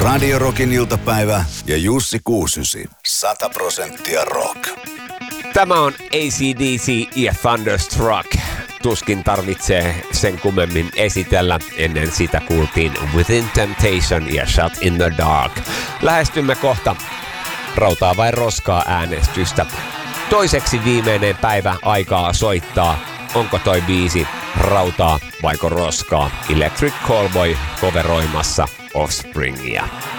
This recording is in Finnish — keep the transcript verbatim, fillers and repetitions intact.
Radio Rockin iltapäivä ja Jussi Kuusysi. sata prosenttia rock. Tämä on A C D C ja Thunderstruck. Tuskin tarvitsee sen kummemmin esitellä. Ennen sitä kuultiin Within Temptation ja Shut in the Dark. Lähestymme kohta rautaa vai roskaa äänestystä. Toiseksi viimeinen päivä aikaa soittaa. Onko toi biisi rautaa vaiko roskaa? Electric Callboy coveroimassa Offspringia.